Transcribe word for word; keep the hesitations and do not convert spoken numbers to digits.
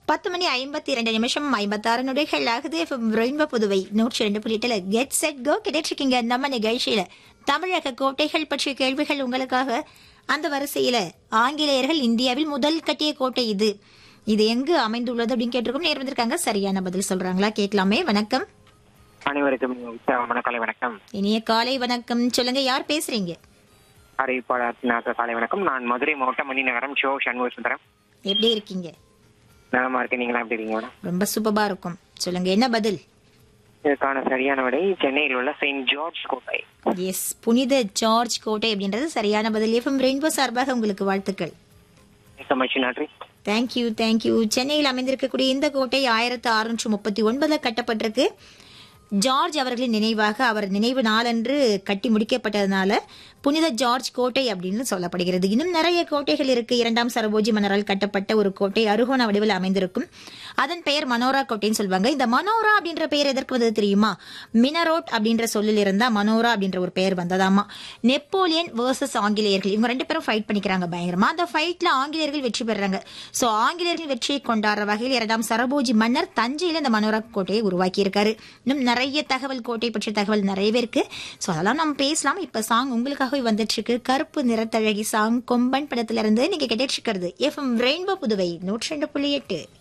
பத்து மணி ஐம்பத்தி இரண்டு நிமிஷம் ஐம்பத்தாறு நொடிகள் ஆகுது. ரெயின்போ புதுவை நூற்றி ரெண்டு புள்ளிட்டுல கெட் செட் கோ கிடைச்சிருக்கீங்க. நம்ம நிகழ்ச்சியில தமிழக கோட்டைகள் பற்றிய கேள்விகள் உங்களுக்காக. அந்த வரிசையில ஆங்கிலேயர்கள் இந்தியாவில் முதல் கட்டிய கோட்டை இது இது எங்கு அமைந்துள்ளது அப்படின்னு கேட்டிருக்கோம். நேர் வந்திருக்காங்க, சரியான பதில் சொல்றாங்களா கேட்கலாமே. வணக்கம். அனைவருக்கும் காலை வணக்கம். இனிய காலை வணக்கம். சொல்லுங்க, யார் பேசுறீங்க? அறிவிப்பாளர் காலை வணக்கம். நான் மதுரை மாவட்டம் மணி நகரம் ஷோ சண்முக சுந்தரம். எப்படி இருக்கீங்க? நலமா இருக்கு. நீங்களா எப்படி இருக்கீங்க மேடம்? ரொம்ப சூப்பரா இருக்கும். சொல்லுங்க, என்ன பதில்? இதற்கான சரியான விடை சென்னையில் உள்ள செயின்ட் ஜார்ஜ் கோட்டை. எஸ், புனித ஜார்ஜ் கோட்டை அப்படின்றது சரியான பதில். எஃப்எம் ரெயின்போ சார்பாக உங்களுக்கு வாழ்த்துக்கள். நன்றி. Thank you thank you. சென்னையில் அமைந்திருக்கக்கூடிய இந்த கோட்டை ஆயிரத்தி அறுநூற்று முப்பத்தி ஒன்பதுல கட்டப்பட்டிருக்கு. ஜார்ஜ் அவர்களின் நினைவாக அவர் நினைவு நாளன்று கட்டி முடிக்கப்பட்டதுனால புனித ஜார்ஜ் கோட்டை அப்படின்னு சொல்லப்படுகிறது. இன்னும் நிறைய கோட்டைகள் இருக்கு. இரண்டாம் சரபோஜி மன்னரால் கட்டப்பட்ட ஒரு கோட்டை அருகோண வடிவில் அமைந்திருக்கும். அதன் பெயர் மனோரா கோட்டைன்னு சொல்லுவாங்க. இந்த மனோரா அப்படின்ற பெயர் எதற்கு வந்தது தெரியுமா? மினரோட் அப்படின்ற சொல்லில் இருந்தா மனோரா அப்படின்ற ஒரு பெயர் வந்ததாமா. நெப்போலியன் வர்சஸ் ஆங்கிலேயர்கள், இவங்க ரெண்டு பேரும் ஃபைட் பண்ணிக்கிறாங்க பயங்கரமா. அந்த ஃபைட்ல ஆங்கிலேயர்கள் வெற்றி பெறாங்க. சோ ஆங்கிலேயர்கள் வெற்றியை கொண்டாடுற வகையில் இரண்டாம் சரபோஜி மன்னர் தஞ்சையில இந்த மனோரா கோட்டையை உருவாக்கி இருக்காரு. இன்னும் நிறைய தகவல், கோட்டை பற்றிய தகவல் நிறையவே இருக்கு. சோ அதெல்லாம் நம்ம பேசலாம். இப்ப சாங் உங்களுக்காக வந்துட்டு இருக்கு. கருப்பு நிறத்தழகி சாங் கொம்பன் படத்துல இருந்து நீங்க கேட்டுட்டு இருக்கிறது எஃப்எம் ரெயின்போ புதுவை நூற்றி ரெண்டு புள்ளி எட்டு.